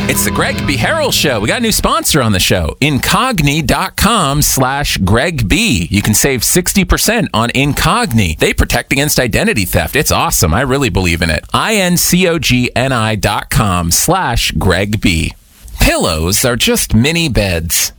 It's the Greg B. Harrell Show. We got a new sponsor on the show, Incogni.com/Greg B. You can save 60% on Incogni. They protect against identity theft. It's awesome. I really believe in it. Incogni.com/Greg B. Pillows are just mini beds.